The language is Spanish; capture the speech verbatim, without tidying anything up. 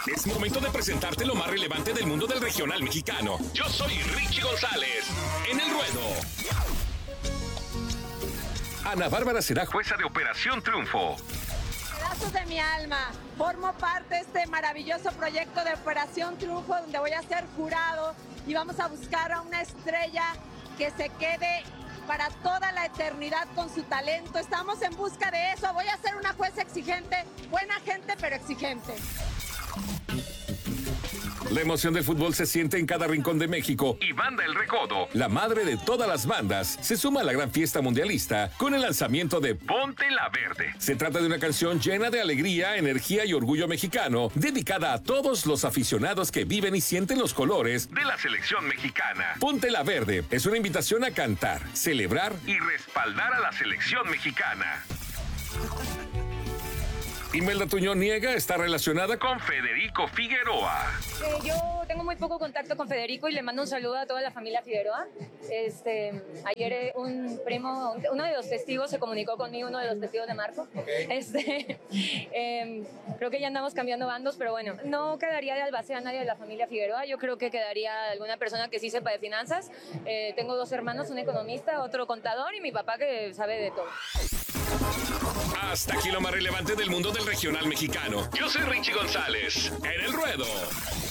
Es momento de presentarte lo más relevante del mundo del regional mexicano. Yo soy Richie González, en El Ruedo. Ana Bárbara será jueza de Operación Triunfo. Pedazos de mi alma, formo parte de este maravilloso proyecto de Operación Triunfo, donde voy a ser jurado y vamos a buscar a una estrella que se quede para toda la eternidad con su talento. Estamos en busca de eso. Voy a ser una jueza exigente, buena gente, pero exigente. La emoción del fútbol se siente en cada rincón de México y Banda El Recodo, la madre de todas las bandas, se suma a la gran fiesta mundialista con el lanzamiento de Ponte la Verde. Se trata de una canción llena de alegría, energía y orgullo mexicano, dedicada a todos los aficionados que viven y sienten los colores de la selección mexicana. Ponte la Verde es una invitación a cantar, celebrar y respaldar a la selección mexicana. Imelda Tuñón niega está relacionada con Federico Figueroa. Eh, yo tengo muy poco contacto con Federico y le mando un saludo a toda la familia Figueroa. Este, ayer eh, un primo, uno de los testigos se comunicó conmigo, uno de los testigos de Marco. Okay. Este, eh, creo que ya andamos cambiando bandos, pero bueno, no quedaría de albacea a nadie de la familia Figueroa. Yo creo que quedaría alguna persona que sí sepa de finanzas. Eh, tengo dos hermanos, un economista, otro contador y mi papá que sabe de todo. Hasta aquí lo más relevante del mundo del regional mexicano. Yo soy Richie González, en El Ruedo.